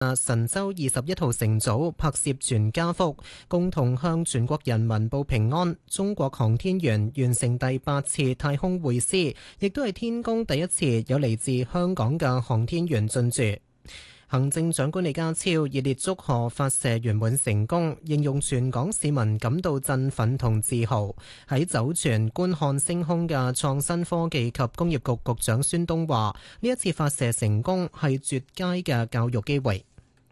神舟21號乘組拍攝全家福，共同向全國人民報平安。中國航天員完成第8次太空會師，亦都係天宮第一次有嚟自香港嘅航天員進駐。行政長官李家超熱烈祝賀發射圓滿成功，形容全港市民感到振奮同自豪。喺酒泉觀看星空嘅創新科技及工業局局長孫東話：呢一次發射成功係絕佳嘅教育機會。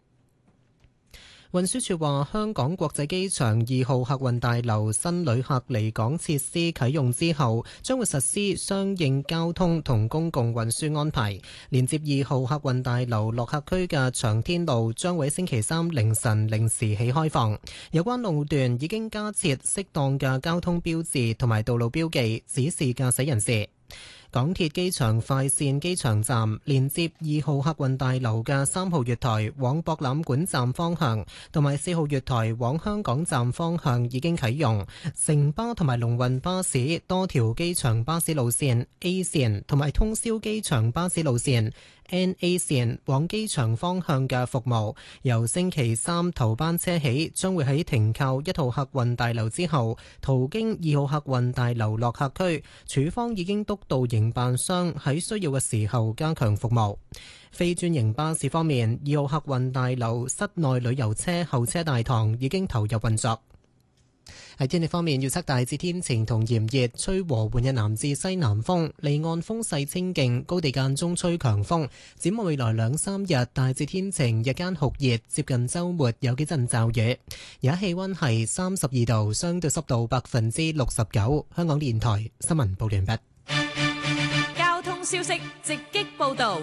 運輸署話，香港國際機場2號客運大樓新旅客離港設施啟用之後，將會實施相應交通同公共運輸安排。連接2號客運大樓落客區嘅長天路將會星期三凌晨0時起開放。有關路段已經加設適當嘅交通標誌同埋道路標記，指示駕駛人士。港鐵機場快線機場站連接2號客運大樓嘅3號月台往博覽館站方向，同埋4號月台往香港站方向已經啟用。城巴同埋龍運巴士多條機場巴士路線 A 線同埋通宵機場巴士路線NA 線往機場方向嘅服務，由星期三頭班車起，將會喺停靠1號客運大樓之後，途經2號客運大樓落客區。處方已經督導營辦商喺需要嘅時候加強服務。非專營巴士方面，2號客運大樓室內旅遊車候車大堂已經投入運作。喺天氣方面，預測大致天晴同炎熱，吹和緩嘅南至西南風，離岸風勢清勁，高地間中吹強風。展望未來2-3日，大致天晴，日間酷熱，接近週末有幾陣驟雨。而家氣溫係32度，相對濕度69%。香港電台新聞報完畢。 交通消息直擊報導。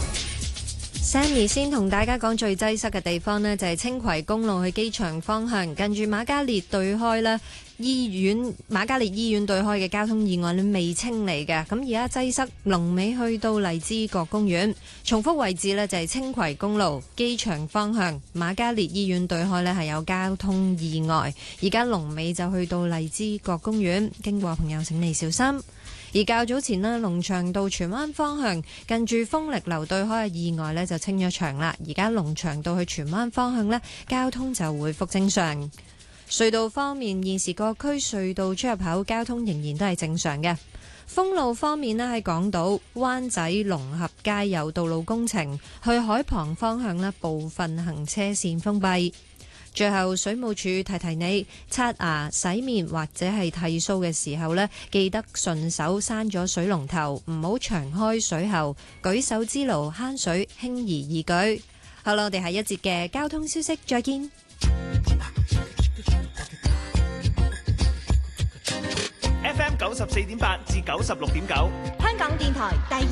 Sammy 先同大家講最擠塞嘅地方呢，就係青葵公路去機場方向，近住瑪嘉烈對開呢瑪嘉烈醫院對開嘅交通意外呢未清理嘅，咁而家擠塞龍尾去到荔枝角公園。重複位置呢，就係青葵公路機場方向瑪嘉烈醫院對開呢係有交通意外，而家龍尾就去到荔枝角公園，經過朋友請你小心。而較早前呢，龍翔道荃灣方向近住豐力樓對開嘅意外呢就清咗場啦。而家龍翔道去荃灣方向呢，交通就回復正常。隧道方面，現時各區隧道出入口交通仍然都係正常嘅。封路方面呢，喺港島灣仔龍合街有道路工程，去海旁方向呢部分行車線封閉。最後，水務署提提你，刷牙、洗面或者係剃鬚嘅時候呢，記得順手閂咗水龍頭，唔好長開水喉，舉手之勞慳水，輕而易舉。好啦，我哋下一節嘅交通消息再見。 FM 94.8至96.9， 香港電台第